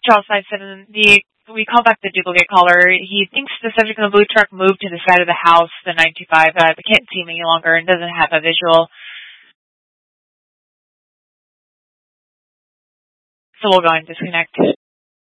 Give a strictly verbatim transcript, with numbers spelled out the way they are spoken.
Charles five seven, the we call back the duplicate caller. He thinks the subject in the blue truck moved to the side of the house, the nine two five, uh, but can't see him any longer and doesn't have a visual. So we'll go and disconnect.